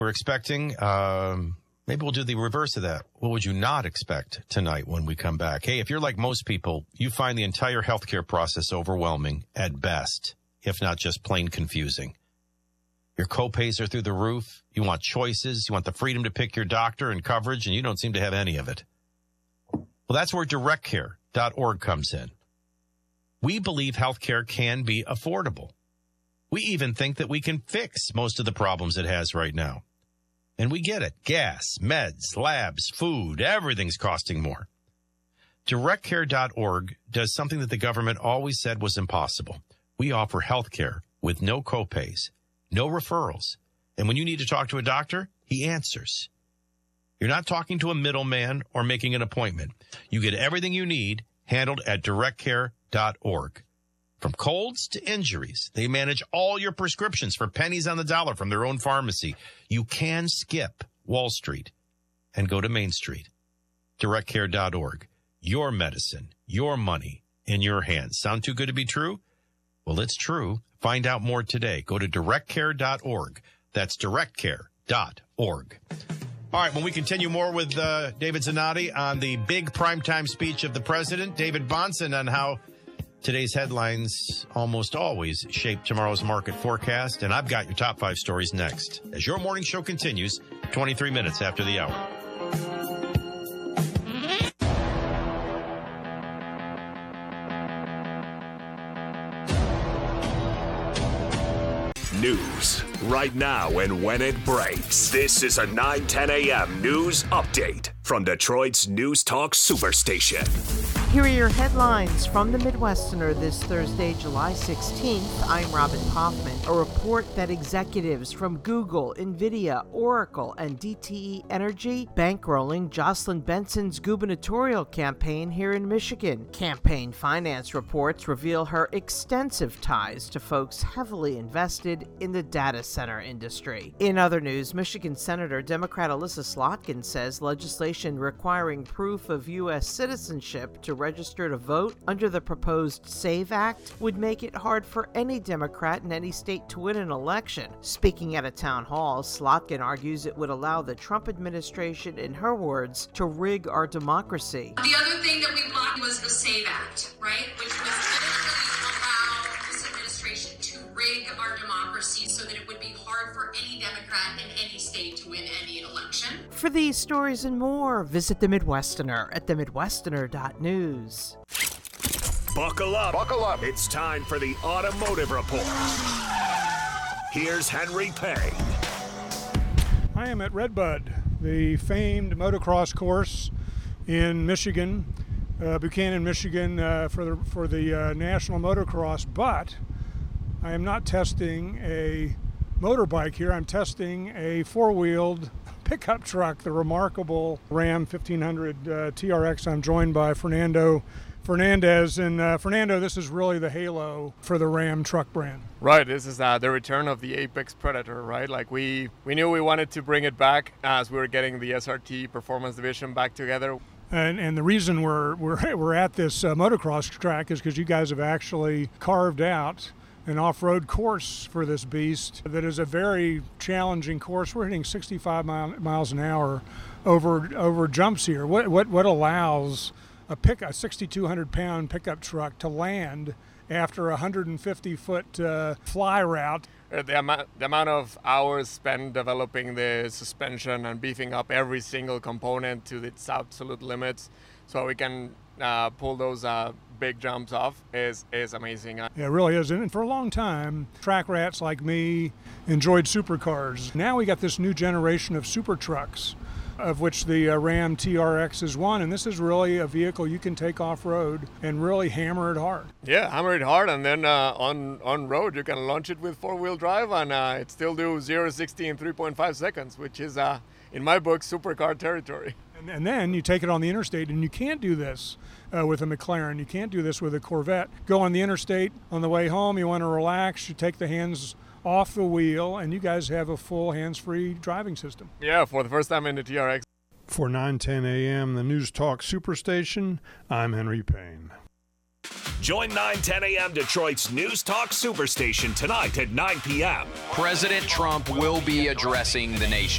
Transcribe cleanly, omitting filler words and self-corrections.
We're expecting, maybe we'll do the reverse of that. What would you not expect tonight when we come back? Hey, if you're like most people, you find the entire healthcare process overwhelming at best, if not just plain confusing. Your copays are through the roof. You want choices. You want the freedom to pick your doctor and coverage, and you don't seem to have any of it. Well, that's where directcare.org comes in. We believe healthcare can be affordable. We even think that we can fix most of the problems it has right now. And we get it. Gas, meds, labs, food, everything's costing more. Directcare.org does something that the government always said was impossible. We offer healthcare with no copays, no referrals. And when you need to talk to a doctor, he answers. You're not talking to a middleman or making an appointment. You get everything you need handled at directcare.org. From colds to injuries, they manage all your prescriptions for pennies on the dollar from their own pharmacy. You can skip Wall Street and go to Main Street. Directcare.org. Your medicine, your money in your hands. Sound too good to be true? Well, it's true. Find out more today. Go to directcare.org. That's directcare.org. All right, when we continue more with David Zanotti on the big primetime speech of the president, David Bahnsen on how today's headlines almost always shape tomorrow's market forecast. And I've got your top 5 stories next as your morning show continues 23 minutes after the hour. News right now and when it breaks. This is a 9:10 a.m. news update from Detroit's News Talk Superstation. Here are your headlines from the Midwesterner this Thursday, July 16th. I'm Robin Kaufman. A report that executives from Google, NVIDIA, Oracle, and DTE Energy bankrolling Jocelyn Benson's gubernatorial campaign here in Michigan. Campaign finance reports reveal her extensive ties to folks heavily invested in the data center industry. In other news, Michigan Senator Democrat Alyssa Slotkin says legislation requiring proof of U.S. citizenship to register to vote under the proposed SAVE Act would make it hard for any Democrat in any state to win an election. Speaking at a town hall, Slotkin argues it would allow the Trump administration, in her words, to rig our democracy. The other thing that we blocked was the SAVE Act, right? Which was literally allow this administration to rig our democracy so that it would be hard for any Democrat in any state to win any election. For these stories and more, visit The Midwesterner at themidwesterner.news. Buckle up. Buckle up. It's time for the Automotive Report. Here's Henry Payne. I am at Redbud, the famed motocross course in Michigan, Buchanan, Michigan, for the National Motocross, but I am not testing a motorbike here. I'm testing a four-wheeled pickup truck, the remarkable Ram 1500 TRX. I'm joined by Fernando Fernandez. And Fernando, this is really the halo for the Ram truck brand. Right, this is the return of the Apex Predator, right? Like we knew we wanted to bring it back as we were getting the SRT Performance Division back together. And the reason we're at this motocross track is because you guys have actually carved out an off-road course for this beast that is a very challenging course. We're hitting 65 miles an hour over jumps here. What allows a 6,200-pound pickup truck to land after a 150-foot fly route? The amount of hours spent developing the suspension and beefing up every single component to its absolute limits so we can pull those big jumps off is amazing. Yeah, it really is. And for a long time, track rats like me enjoyed supercars. Now we got this new generation of super trucks, of which the Ram TRX is one, and this is really a vehicle you can take off-road and really hammer it hard. Yeah, hammer it hard, and then on road you can launch it with four-wheel drive, and it still do 0-60 in 3.5 seconds, which is, in my book, supercar territory. And then you take it on the interstate, and you can't do this with a McLaren. You can't do this with a Corvette. Go on the interstate, on the way home, you want to relax, you take the hands off the wheel, and you guys have a full hands-free driving system. Yeah, for the first time in the TRX. For 9:10 a.m., the News Talk Superstation, I'm Henry Payne. Join 9:10 a.m. Detroit's News Talk Superstation tonight at 9 p.m. President Trump will be addressing the nation.